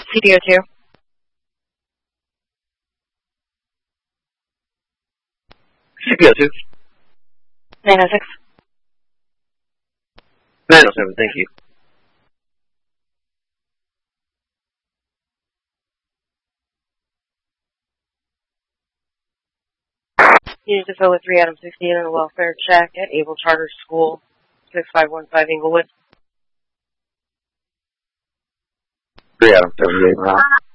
CDO2. 2. 906. 907, thank you. Unit to fill with 3 Adam 16 in a welfare check at Able Charter School, 6515 Inglewood. 3 Adam 78.